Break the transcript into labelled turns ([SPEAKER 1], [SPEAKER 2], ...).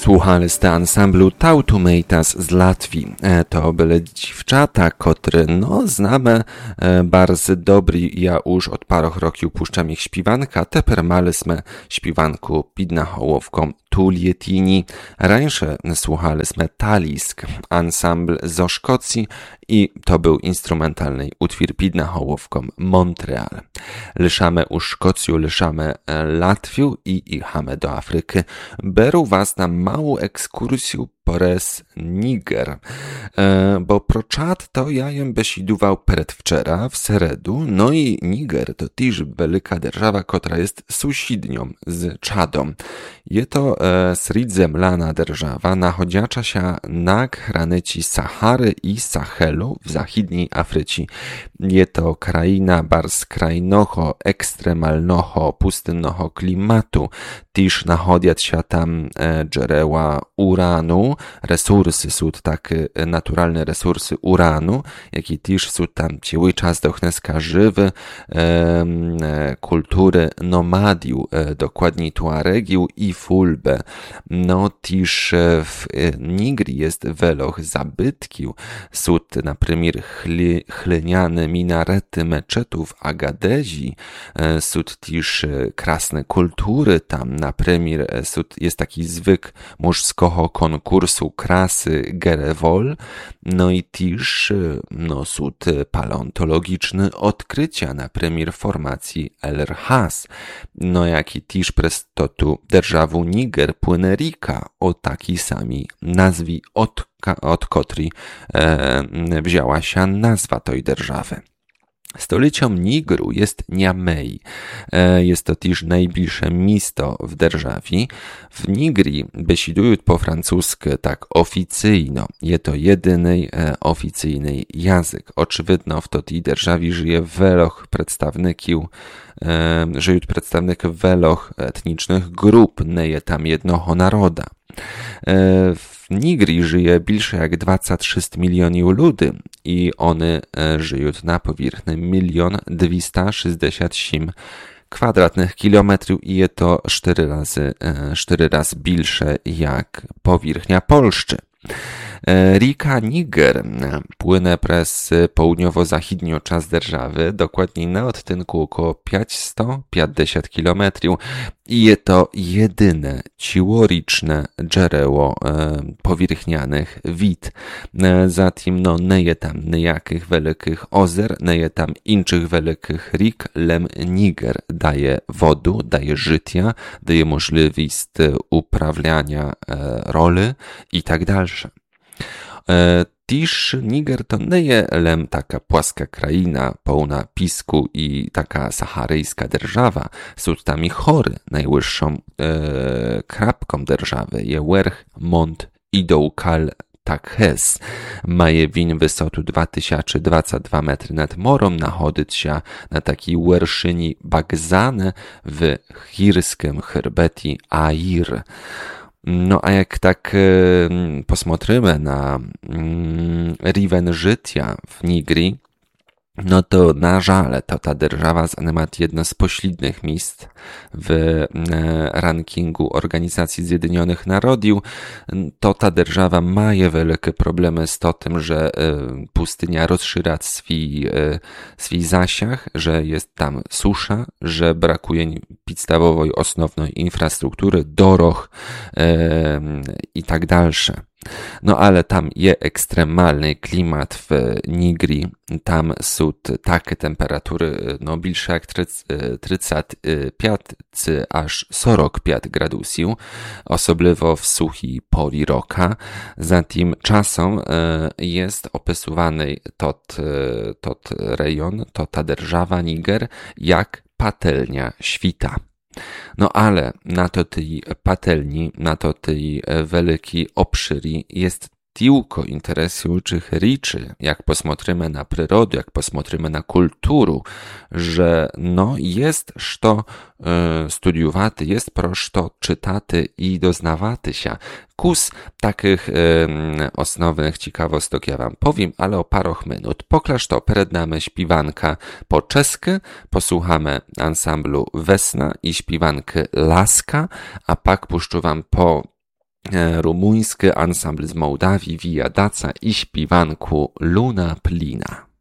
[SPEAKER 1] Słuchaliście ansamblu Tautumeitas z Latvii. To byli dziewczata, które znamy bardzo dobry. Ja już od paru roków puszczam ich śpiewanka. Teper maliśmy śpiewanku pід nahołowką Tulietini. Rańsze słuchaliśmy Talisk, ansambl ze Szkocji i to był instrumentalny utwór pід nahołowką Montreal. Lyszamy u Szkocju, lyszamy Latwiu i jechamy do Afryki. Beru was na małą ekskursję porez Niger, bo proczat to ja jem besiduwał przedwczera w Seredu, no i Niger to też wielka держава, która jest sąsiednią z Czadą. Je to sridzemlana держава, nachodziacza się na granicy Sahary i Sahelu w zachodniej Afryce. Je to kraina bardzo krajnoho, ekstremalnoho, pustynnoho klimatu, też nachodziać się tam dżereła uranu, resursy są takie naturalne resursy uranu, jakie też są tam cały czas dochneska żywy kultury nomadiu, dokładniej tuaregiu i fulbe. No też w Nigrii jest wiele zabytków, są na przykład chliniane minarety meczetów Agadezi, są też krasne kultury tam, na przykład jest taki zwyk męskiego konkursu krasy Gerevol, no i też są paleontologiczne odkrycia, na przykład formacji El-Rhas, no jak i też przez to tu державу Niger płynie rieka o takiej samej nazwie, od której wzięła się nazwa tej держаwy. Stolicą Nigru jest Niamey. Jest to też najbliższe miasto w державі. W Nigrii besidują po francusku tak oficyjno. Jest to jedyny oficyjny język. Oczywiście w tej державі żyje przedstawników wielu etnicznych grup, nie jest tam jednego naroda. W Nigrii żyje więcej jak 23 milionów ludzi i one żyją na powierzchni 1 267 kwadratnych kilometrów i jest to 4 razy większe jak powierzchnia Polski. Rieka Niger płynie przez południowo-zachodnią część держаwy, dokładniej na odtynku około 550 km i jest to jedyne ciłoriczne dżereło powierzchnianych wid. Zatem nie jest tam nijakich wielkich ozer, nie jest tam innych wielkich rik, lem Niger daje wodę, daje życia, daje możliwość uprawiania roli i tak dalsze. Też Niger to nie jest taka płaska kraina pełna pisku i taka saharyjska держава. Są tam i chory. Najwyższą krapką держаwy je werch Mont Idoukal Takhes. Maje win wysotu 2022 metry nad morą, nachodzić się na takiej werszyni Bagzane w chirskim herbeti Air. No a jak tak posмотрimy na riven życia w Nigrii, no to na żale to ta держава zajmuje jedno z pośrednich miejsc w rankingu Organizacji Zjednoczonych Narodów. To ta держава ma wielkie problemy z tym, że pustynia rozszerza swój zasięg, że jest tam susza, że brakuje podstawowej, osnownej infrastruktury, dorog i tak dalsze. No ale tam jest ekstremalny klimat w Nigrii, tam są takie temperatury, no bliższe jak 35 aż 45 gradusów, osobliwo w suchej porze roku. Zatem czasem jest opisywany tot rejon, ta держава Niger, jak patelnia świta. No ale na to tej patelni, na to tej wielkiej obszyri jest tylko interesujących rzeczy, jak posмотрimy na przyrodę, jak posмотрimy na kulturę, że no jest co studiować, jest prosto czytać i doznawać się. Kus takich osnowych ciekawostek ja wam powiem, ale o paruch minut. Poklaż to przed nami śpiewanka po czesku, posłuchamy ansamblu Vesna i śpiewankę Laska, a pak puszczę wam po rumuński ansambl z Mołdawii Via Daca i śpiewanku Luna Plina.